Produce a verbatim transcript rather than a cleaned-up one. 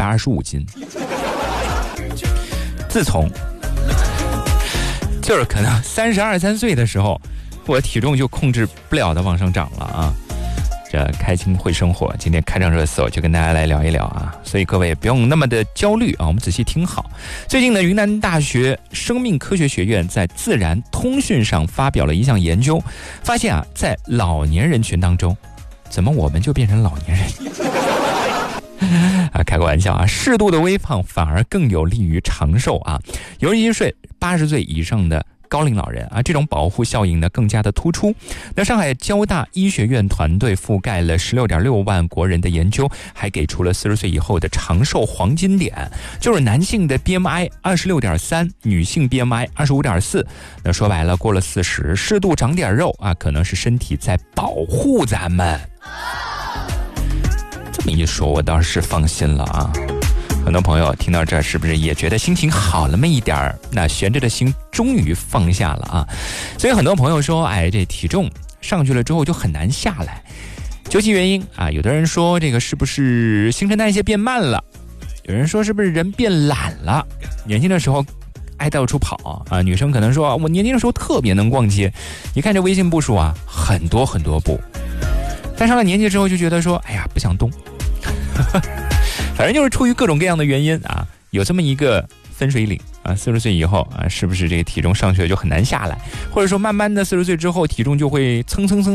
百二十五斤。自从就是可能三十二三岁的时候，我体重就控制不了的往上涨了啊。这开心会生活，今天开场热搜就跟大家来聊一聊啊，所以各位也不用那么的焦虑啊，我们仔细听好。最近呢，云南大学生命科学学院在《自然通讯》上发表了一项研究，发现啊，在老年人群当中，怎么我们就变成老年人？啊，开个玩笑啊，适度的微胖反而更有利于长寿啊，尤其是八十岁以上的高龄老人啊，这种保护效应呢更加的突出。那上海交大医学院团队覆盖了 十六点六万国人的研究，还给出了四十岁以后的长寿黄金点，就是男性的 B M I 二十六点三，女性 B M I 二十五点四。那说白了，过了四十，适度长点肉啊，可能是身体在保护咱们。这么一说，我倒是放心了啊。很多朋友听到这儿是不是也觉得心情好了那么一点儿？那悬着的心终于放下了啊！所以很多朋友说，哎，这体重上去了之后就很难下来。究其原因啊，有的人说这个是不是新陈代谢变慢了？有人说是不是人变懒了？年轻的时候爱到处跑啊，女生可能说我年轻的时候特别能逛街，一看这微信步数啊，很多很多步。但上了年纪之后就觉得说，哎呀，不想动。反正就是出于各种各样的原因啊，有这么一个分水岭啊，四十岁以后啊，是不是这个体重上去了就很难下来，或者说慢慢的四十岁之后体重就会蹭蹭蹭